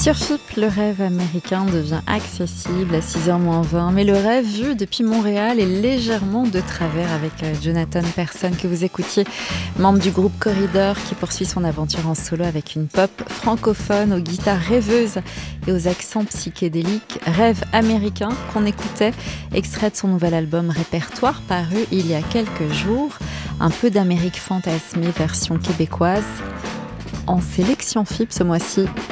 Sur FIP, le rêve américain devient accessible à 6h-20, mais le rêve vu depuis Montréal est légèrement de travers avec Jonathan Persson que vous écoutiez, membre du groupe Corridor qui poursuit son aventure en solo avec une pop francophone aux guitares rêveuses et aux accents psychédéliques. Rêve américain qu'on écoutait, extrait de son nouvel album Répertoire paru il y a quelques jours. Un peu d'Amérique fantasmée version québécoise. En sélection FIP ce mois-ci,